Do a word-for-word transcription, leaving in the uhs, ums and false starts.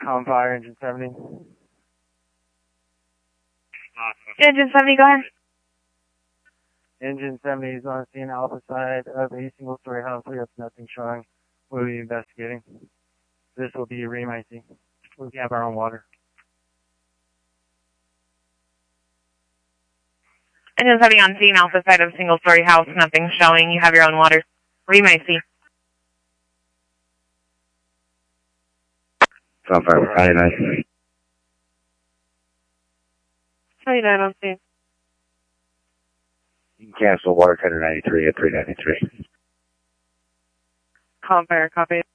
Com Fire, Engine seventy. Engine seventy, go ahead. Engine seventy is on scene, alpha side of a single-story house. We have nothing showing. We'll be investigating. This will be Ream I C. We have our own water. Engine seventy on scene, alpha side of single-story house, nothing showing. You have your own water. Ream I C. Com Fire, County nine. County nine on scene. You can cancel water tender ninety-three at three ninety-three. Com Fire, copy.